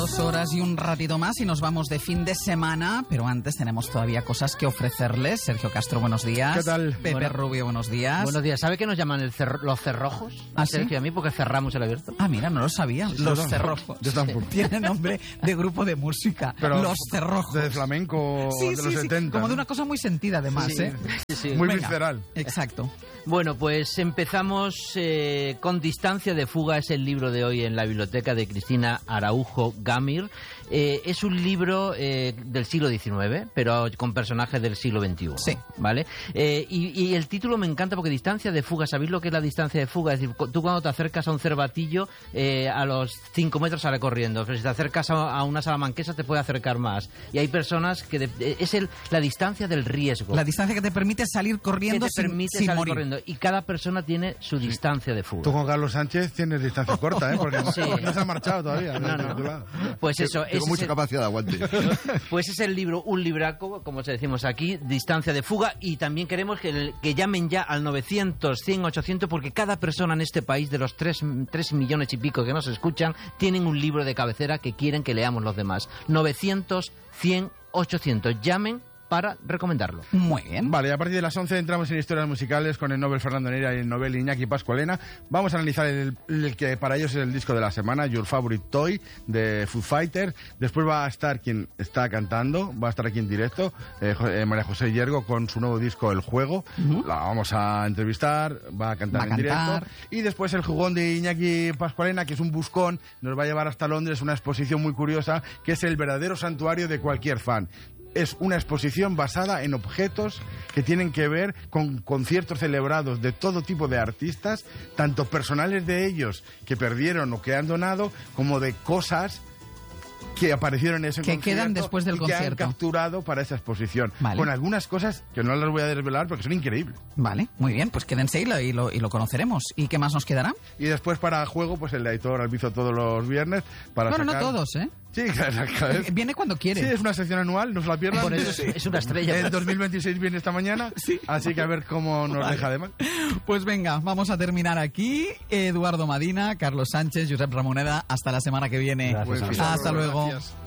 2 horas y un ratito más y nos vamos de fin de semana, pero antes tenemos todavía cosas que ofrecerles. Sergio Castro, buenos días. ¿Qué tal? Pepe Rubio, buenos días. Buenos días. ¿Sabe que nos llaman los cerrojos? ¿Ah, Sergio sí? y a mí, porque cerramos el abierto. Ah, mira, no lo sabía. Los cerrojos. Yo tampoco. Tiene nombre de grupo de música. Pero los cerrojos. De flamenco de los 70. Como de ¿no? una cosa muy sentida, además, Sí, ¿eh? sí. Muy Venga. visceral. Exacto. Bueno, pues empezamos con Distancia de fuga. Es el libro de hoy en la biblioteca de Cristina Araujo Gamir. Es un libro del siglo XIX, pero con personajes del siglo XXI. Sí. ¿Vale? Y el título me encanta porque Distancia de fuga. ¿Sabéis lo que es la distancia de fuga? Es decir, tú cuando te acercas a un cervatillo, a los 5 metros sale corriendo. Pero si te acercas a una salamanquesa te puede acercar más. Y hay personas que... la distancia del riesgo. La distancia que te permite salir corriendo que te permite sin salir morir. corriendo. Y cada persona tiene su distancia de fuga. Tú con Carlos Sánchez tienes distancia corta, ¿eh? Porque Sí. no se ha marchado todavía. No. Pues eso, Tengo mucha capacidad de aguante. pues es el libro, un libraco, como se decimos aquí, Distancia de fuga, y también queremos que llamen ya al 900, 100, 800, porque cada persona en este país, de los 3 millones y pico que nos escuchan, tienen un libro de cabecera que quieren que leamos los demás. 900, 100, 800. Llamen para recomendarlo. Muy bien. Vale, a partir de las 11 entramos en historias musicales con el Nobel Fernando Neira y el Nobel Iñaki Pascualena. Vamos a analizar el que para ellos es el disco de la semana, Your Favorite Toy, de Foo Fighters. Después va a estar quien está cantando, va a estar aquí en directo, María José Yergo, con su nuevo disco El Juego. La vamos a entrevistar, va a cantar en directo. Y después el jugón de Iñaki Pascualena, que es un buscón, nos va a llevar hasta Londres, una exposición muy curiosa, que es el verdadero santuario de cualquier fan. Es una exposición basada en objetos que tienen que ver con conciertos celebrados de todo tipo de artistas, tanto personales de ellos que perdieron o que han donado, como de cosas que aparecieron en ese concierto quedan después del y concierto. que han capturado para esa exposición. Vale. Con algunas cosas que no las voy a desvelar porque son increíbles. Vale, muy bien, pues quédense y lo conoceremos. ¿Y qué más nos quedará? Y después para juego, pues el de Aitor Albizo todos los viernes. Para Bueno, sacar... no todos, ¿eh? Sí, cada vez. Viene cuando quiere. Sí, es una sección anual, no se la pierdan. Por eso es una estrella. En 2026 viene esta mañana, Sí. así que a ver cómo nos deja de mal. Pues venga, vamos a terminar aquí. Eduardo Madina, Carlos Sánchez, Josep Ramoneda, hasta la semana que viene. Gracias, Buen fin. Hasta luego. Gracias.